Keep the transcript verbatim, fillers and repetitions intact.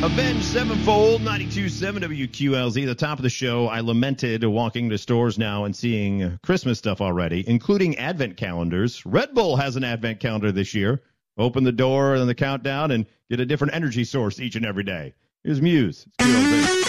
Avenged Sevenfold, ninety-two point seven W Q L Z. The top of the show, I lamented walking to stores now and seeing Christmas stuff already, including advent calendars. Red Bull has an advent calendar this year. Open the door and the countdown and get a different energy source each and every day. Here's Muse. It's Q L Z.